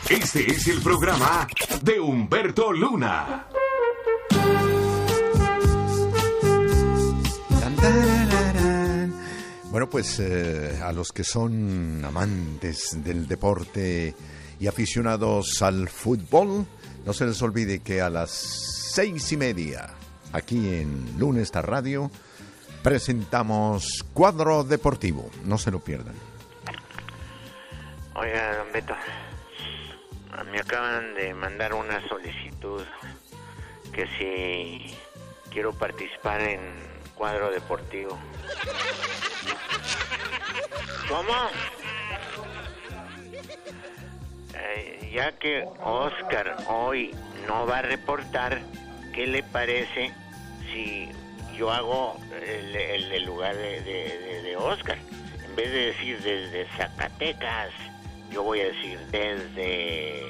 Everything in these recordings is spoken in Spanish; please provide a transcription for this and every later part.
Este es el programa de Humberto Luna. Bueno, pues a los que son amantes del deporte y aficionados al fútbol, no se les olvide que a las 6:30, aquí en Lunes Radio, presentamos Cuadro Deportivo. No se lo pierdan. Oiga, don Beto, me acaban de mandar una solicitud que si quiero participar en Cuadro Deportivo. ¿Cómo? Ya que Oscar hoy no va a reportar, ¿qué le parece si yo hago el lugar de Oscar? En vez de decir desde Zacatecas, yo voy a decir desde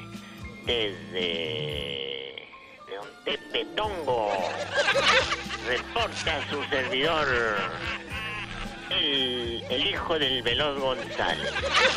Don Tepetongo. Reporta su servidor, el hijo del Veloz González.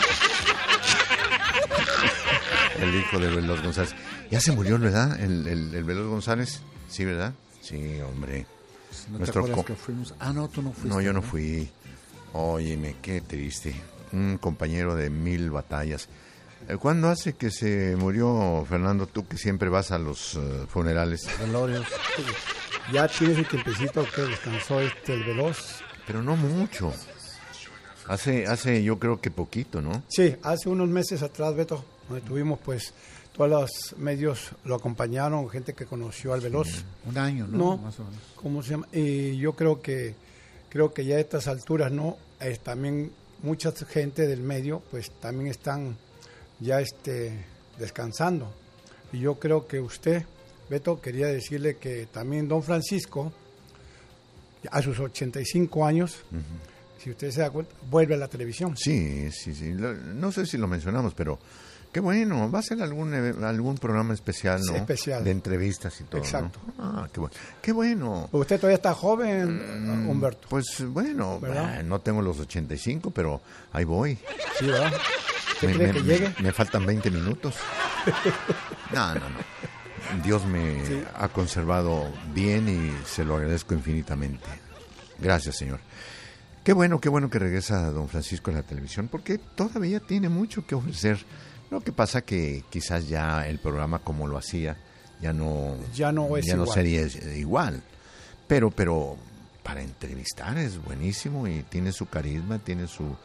El hijo de Veloz González. Ya se murió, ¿verdad? El Veloz González. Sí, ¿verdad? Sí, hombre. ¿No te acuerdas que fuimos? Ah, no, tú no fuiste. No, yo no fui. Óyeme, qué triste. Un compañero de 1000 batallas. ¿Cuándo hace que se murió, Fernando, tú que siempre vas a los funerales? Velorios. Ya tienes el tiempecito que descansó el Veloz. Pero no mucho. Hace yo creo que poquito, ¿no? Sí, hace unos meses atrás, Beto, donde tuvimos pues todos los medios lo acompañaron, gente que conoció al Veloz. Sí. Un año, ¿no? Más o menos. ¿Cómo se llama? Y yo creo que ya a estas alturas, ¿no? También mucha gente del medio pues también están ya descansando. Y yo creo que usted, Beto, quería decirle que también don Francisco, a sus 85 años, si usted se da cuenta, vuelve a la televisión. Sí. No sé si lo mencionamos, pero qué bueno. Va a ser algún programa especial, ¿no? Sí, especial. De entrevistas y todo. Exacto. ¿No? Ah, qué bueno. Qué bueno. Usted todavía está joven, Humberto. Pues bueno, no tengo los 85, pero ahí voy. Sí, ¿verdad? ¿Usted cree que llegue? Me faltan 20 minutos. No. Dios me ha conservado bien y se lo agradezco infinitamente. Gracias, señor. Qué bueno que regresa don Francisco a la televisión, porque todavía tiene mucho que ofrecer. Lo que pasa que quizás ya el programa como lo hacía ya no sería igual. Pero para entrevistar es buenísimo y tiene su carisma, tiene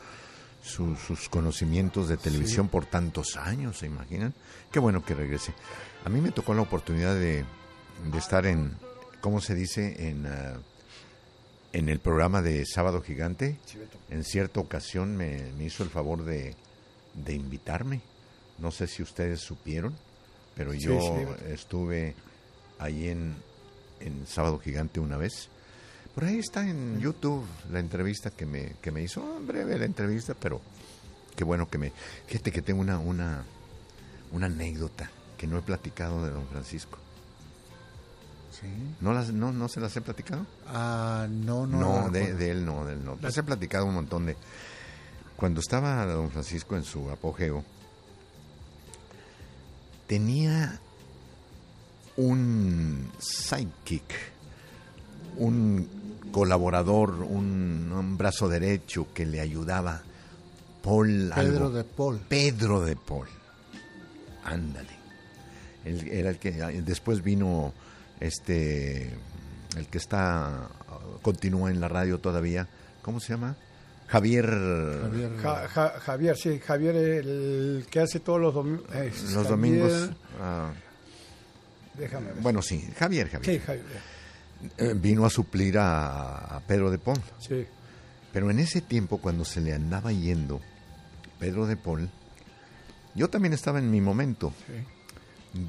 sus conocimientos de televisión por tantos años, ¿se imaginan? Qué bueno que regrese. A mí me tocó la oportunidad de estar en, ¿cómo se dice? En el programa de Sábado Gigante. En cierta ocasión me hizo el favor de invitarme. No sé si ustedes supieron, pero yo estuve ahí en Sábado Gigante una vez. Por ahí está en YouTube la entrevista que me hizo. Breve la entrevista, pero qué bueno que fíjate que tengo una anécdota que no he platicado de don Francisco. ¿Sí? ¿No se las he platicado? No. No, de él no. Les he platicado un montón de... Cuando estaba don Francisco en su apogeo, tenía un sidekick, un colaborador, un brazo derecho que le ayudaba. Pedro de Paul. Ándale. Él era el que después vino el que continúa en la radio todavía. ¿Cómo se llama? Javier, el que hace todos los domingos. Los domingos. Déjame ver. Bueno, sí, Javier. Sí, Javier. Vino a suplir a Pedro de Paul. Sí. Pero en ese tiempo, cuando se le andaba yendo Pedro de Paul, yo también estaba en mi momento. Sí.